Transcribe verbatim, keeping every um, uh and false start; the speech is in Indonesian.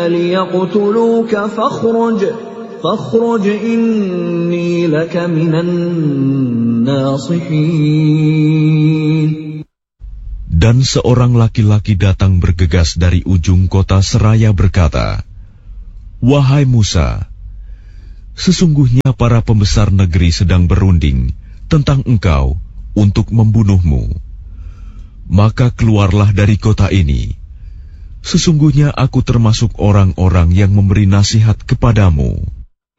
ليقتلوك فاخرج فاخرج إني لك من الناصحين. Dan seorang laki-laki datang bergegas dari ujung kota seraya berkata, "Wahai Musa, sesungguhnya para pembesar negeri sedang berunding tentang engkau untuk membunuhmu. Maka keluarlah dari kota ini. Sesungguhnya aku termasuk orang-orang yang memberi nasihat kepadamu."